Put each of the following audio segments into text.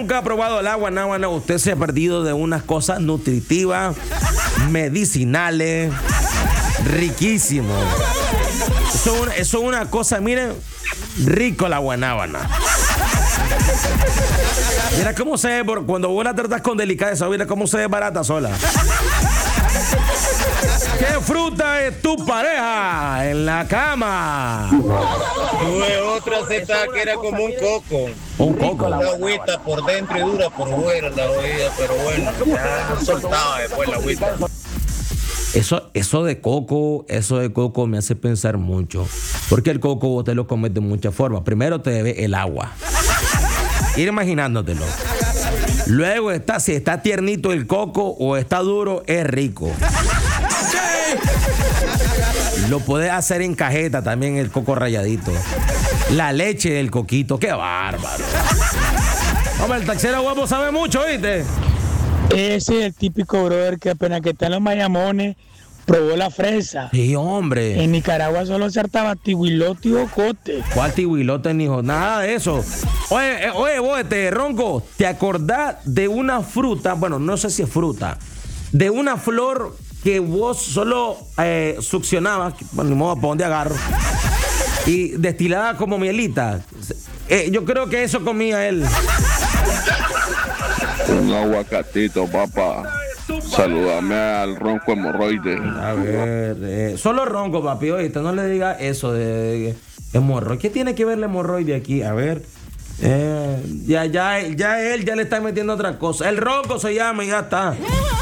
nunca ha probado el agua náhuatl, usted se ha perdido de unas cosas nutritivas, medicinales, riquísimo. Eso es una cosa, miren, rico la guanábana. Mira cómo se ve, cuando vos la tratas con delicadeza, mira cómo se ve barata sola. ¿Qué fruta es tu pareja en la cama? Tuve otra zeta que era como un coco. Un coco. La agüita por dentro y dura por fuera la oída, pero bueno, ya no soltaba después la agüita. Eso de coco me hace pensar mucho. Porque el coco vos te lo comes de muchas formas. Primero te debe el agua. Ir imaginándotelo. Luego si está tiernito el coco o está duro, es rico. Lo puedes hacer en cajeta también, el coco ralladito. La leche del coquito, qué bárbaro. Hombre, el taxero guapo sabe mucho, ¿viste? Ese es el típico brother que apenas que está en los Mayamones probó la fresa. Sí, hombre. En Nicaragua solo se hartaba tihuilote y ocote. ¿Cuál tihuilote, hijo? Nada de eso. Oye, vos, Ronco, ¿te acordás de una fruta? Bueno, no sé si es fruta. De una flor que vos solo succionabas, bueno, ni modo, ¿para dónde agarro? Y destilada como mielita. Yo creo que eso comía él. Un aguacatito, papá. Saludame al ronco hemorroide. A ver, solo ronco, papi, oíste, no le diga eso de hemorroide. ¿Qué tiene que ver la hemorroide aquí? A ver. Ya él ya le está metiendo otra cosa. El ronco se llama y ya está.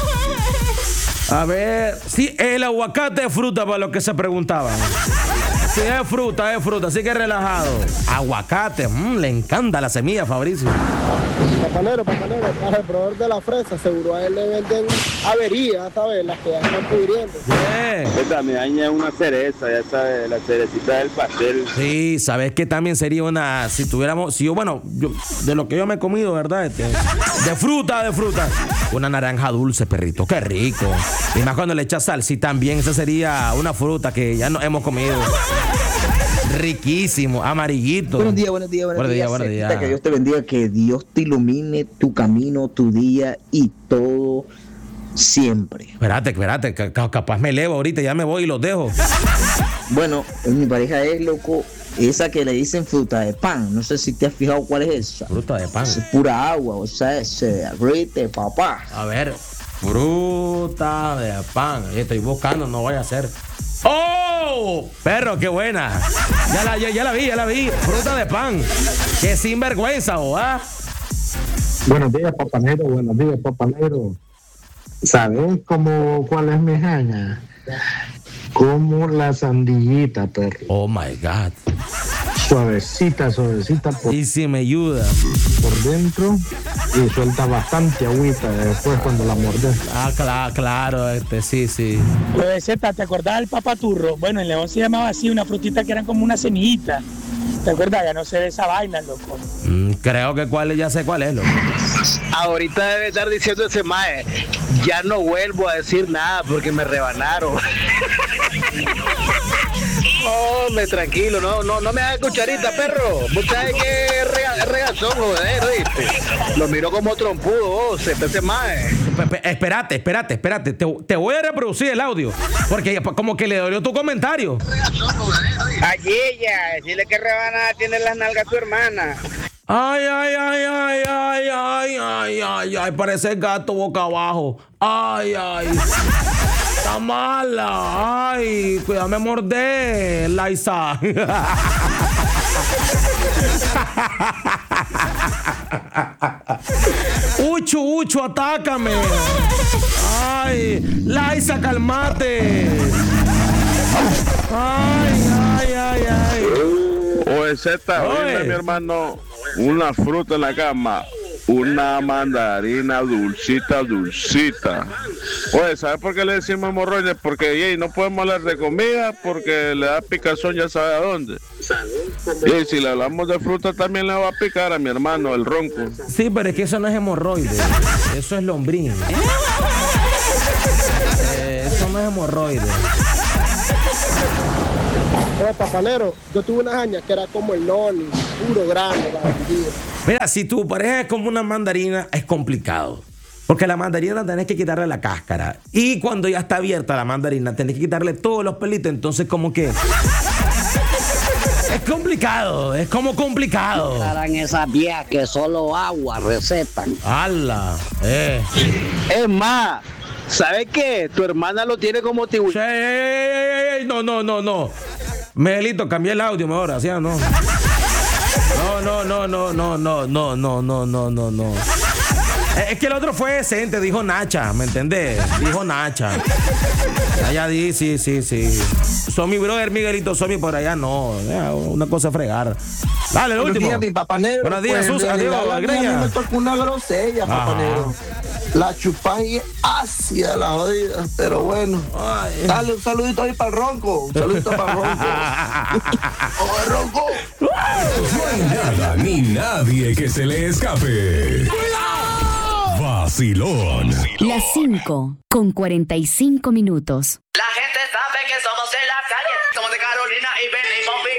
A ver, sí, el aguacate es fruta para los que se preguntaban. Sí, es fruta, así que relajado. Aguacate, le encanta la semilla, Fabricio. Papalero, para el proveedor de la fresa, seguro a él le venden averías, ¿sabes? Las que ya están pudriendo. Esta me daña una cereza, ya sabes, la cerecita del pastel. Sí, sabes que también sería una, yo, de lo que yo me he comido, ¿verdad? De fruta. Una naranja dulce, perrito, qué rico. Y más cuando le echas sal, sí, también esa sería una fruta que ya no hemos comido. Riquísimo, amarillito. Buenos días. Buenos días. Que Dios te bendiga, que Dios te ilumine tu camino, tu día y todo siempre. Espérate, capaz me elevo ahorita, ya me voy y los dejo. Bueno, mi pareja es, loco, esa que le dicen fruta de pan. No sé si te has fijado cuál es esa. Fruta de pan. Es pura agua, o sea, es derrite, papá. A ver, fruta de pan. Estoy buscando, no vaya a ser. ¡Oh! Perro, qué buena. Ya la vi. Fruta de pan. Qué sinvergüenza, ¿ah? Buenos días, Papá Negro. ¿Sabes cuál es mi jaña? Como la sandillita, perro. Oh my God. Suavecita. Y si me ayuda. Por dentro y suelta bastante agüita después cuando la mordes. Claro, sí. Lo de Zeta, ¿te acordás del papaturro? Bueno, en León se llamaba así, una frutita que eran como una semillita. ¿Te acuerdas? Ya no sé de esa vaina, loco. Creo que ya sé cuál es, loco. Ahorita debe estar diciendo ese mae, ya no vuelvo a decir nada porque me rebanaron. Hombre, tranquilo, no me hagas cucharita, perro. Mucha gente que regazón, joder, ¿viste? Lo miro como trompudo, ese mae. Espérate. Te voy a reproducir el audio, porque como que le dolió tu comentario. Allí ella, decirle que rebanada tiene las nalgas tu hermana. Ay, parece el gato boca abajo. Ay. Está mala. Ay, cuidado, me mordé, Laisa. Uchu, atácame. Ay, Laisa, calmate. Ay. Oye, Zeta, oye, mi hermano, una fruta en la cama, una mandarina dulcita. Oye, ¿sabes por qué le decimos hemorroides? Porque no podemos hablar de comida porque le da picazón ya sabe a dónde. Y si le hablamos de fruta también le va a picar a mi hermano, el ronco. Sí, pero es que eso no es hemorroide, eso es lombriz. Eso no es hemorroide. Papalero, yo tuve una jaña que era como el noni, puro grande, la bandida. Mira, si tu pareja es como una mandarina, es complicado. Porque la mandarina tenés que quitarle la cáscara. Y cuando ya está abierta la mandarina, tenés que quitarle todos los pelitos. Entonces, como que... es complicado, es como complicado. Harán esas viejas que solo agua recetan. ¡Hala! Es más, ¿sabes qué? Tu hermana lo tiene como tiburón. No. Miguelito, cambié el audio mejor, así no. No. Es que el otro fue decente, dijo Nacha, ¿me entendés? Dijo Nacha. Allá di, sí. Son mi brother, Miguelito, son mi por allá, no. Una cosa fregar. Dale, el último. Buenos días, mi papanero. Buenos días, Pues, adiós, a mí Greña. me tocó una grosella, papanero. La chupáis hacia la jodida, pero bueno. Ay. Dale un saludito ahí para el Ronco. Un saludito para el Ronco. ¡Oh, Ronco! No hay nada ni nadie que se le escape. Vacilón. Las 5:45. La gente sabe que somos de la calle, somos de Carolina y venimos